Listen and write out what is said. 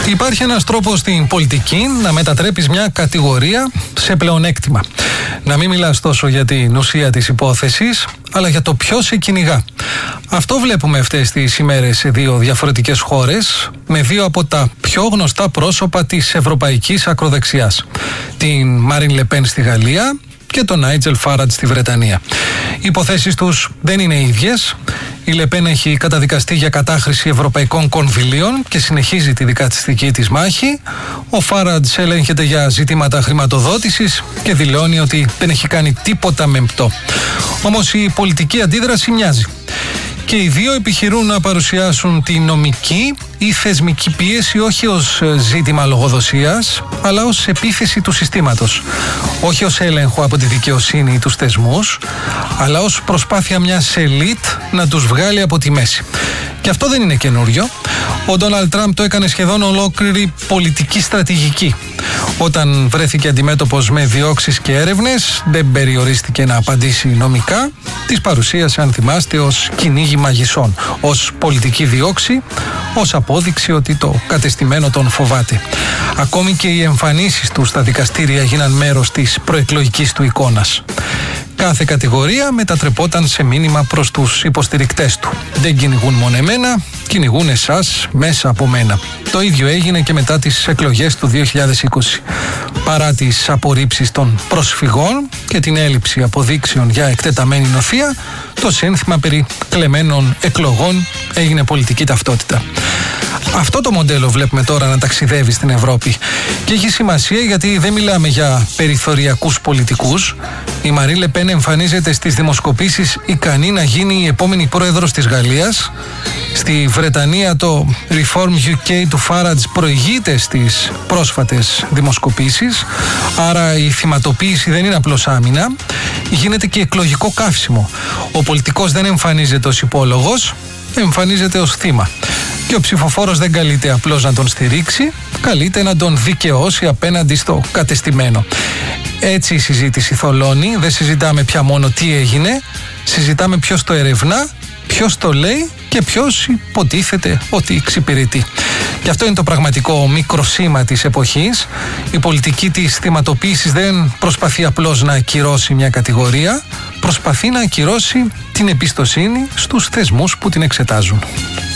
Υπάρχει ένας τρόπος στην πολιτική να μετατρέπεις μια κατηγορία σε πλεονέκτημα. Να μην μιλάς τόσο για την ουσία της υπόθεσης, αλλά για το ποιος σε κυνηγά. Αυτό βλέπουμε αυτές τις ημέρες σε δύο διαφορετικές χώρες, με δύο από τα πιο γνωστά πρόσωπα της ευρωπαϊκής ακροδεξιάς. Την Μάριν Λε Πεν στη Γαλλία και τον Νάιτζελ Φάραντζ στη Βρετανία. Οι υποθέσεις τους δεν είναι ίδιες. Η Λε Πεν έχει καταδικαστεί για κατάχρηση ευρωπαϊκών κονδυλίων και συνεχίζει τη δικαστική της μάχη. Ο Φάραντζ ελέγχεται για ζητήματα χρηματοδότησης και δηλώνει ότι δεν έχει κάνει τίποτα μεμπτό. Όμως η πολιτική αντίδραση μοιάζει. Και οι δύο επιχειρούν να παρουσιάσουν τη νομική ή θεσμική πίεση όχι ως ζήτημα λογοδοσίας, αλλά ως επίθεση του συστήματος. Όχι ως έλεγχο από τη δικαιοσύνη ή τους θεσμούς, αλλά ως προσπάθεια μιας ελίτ να τους βγάλει από τη μέση. Και αυτό δεν είναι καινούριο. Ο Ντόναλντ Τραμπ το έκανε σχεδόν ολόκληρη πολιτική στρατηγική. Όταν βρέθηκε αντιμέτωπος με διώξεις και έρευνες, δεν περιορίστηκε να απαντήσει νομικά. Τις παρουσίασε, αν θυμάστε, ως κυνήγι μαγισσών, ως πολιτική διώξη, ως απόδειξη ότι το κατεστημένο τον φοβάται. Ακόμη και οι εμφανίσεις του στα δικαστήρια γίναν μέρος της προεκλογικής του εικόνας. Κάθε κατηγορία μετατρεπόταν σε μήνυμα προς τους υποστηρικτές του. Δεν κυνηγούν μόνο εμένα, κυνηγούν εσάς μέσα από μένα. Το ίδιο έγινε και μετά τις εκλογές του 2020. Παρά τις απορρίψεις των προσφυγών και την έλλειψη αποδείξεων για εκτεταμένη νοθεία, το σύνθημα περί κλεμμένων εκλογών έγινε πολιτική ταυτότητα. Αυτό το μοντέλο βλέπουμε τώρα να ταξιδεύει στην Ευρώπη και έχει σημασία γιατί δεν μιλάμε για περιθωριακούς πολιτικούς. Η Μαρί Λε Πεν εμφανίζεται στις δημοσκοπήσεις ικανή να γίνει η επόμενη πρόεδρος της Γαλλίας. Στη Βρετανία το Reform UK του Farage προηγείται στις πρόσφατες δημοσκοπήσεις, άρα η θυματοποίηση δεν είναι απλώς άμυνα, γίνεται και εκλογικό καύσιμο. Ο πολιτικός δεν εμφανίζεται ως υπόλογος, εμφανίζεται ως θύμα. Και ο ψηφοφόρος δεν καλείται απλώς να τον στηρίξει, καλείται να τον δικαιώσει απέναντι στο κατεστημένο. Έτσι η συζήτηση θολώνει, δεν συζητάμε πια μόνο τι έγινε, συζητάμε ποιος το ερευνά, ποιος το λέει και ποιος υποτίθεται ότι εξυπηρετεί. Και αυτό είναι το πραγματικό μικροσήμα της εποχής. Η πολιτική της θυματοποίησης δεν προσπαθεί απλώς να ακυρώσει μια κατηγορία, προσπαθεί να ακυρώσει την εμπιστοσύνη στους θεσμούς που την εξετάζουν.